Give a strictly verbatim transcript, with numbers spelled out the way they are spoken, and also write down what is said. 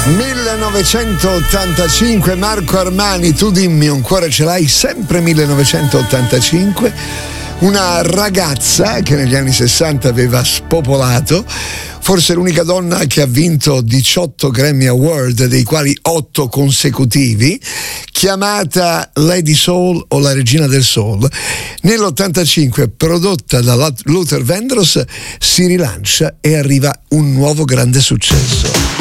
millenovecentottantacinque, Marco Armani, tu dimmi, un cuore ce l'hai, sempre millenovecentottantacinque, una ragazza che negli anni sessanta aveva spopolato, forse l'unica donna che ha vinto diciotto Grammy Award, dei quali otto consecutivi, chiamata Lady Soul o la regina del soul. Nell'ottantacinque, prodotta da Luther Vandross, si rilancia e arriva un nuovo grande successo.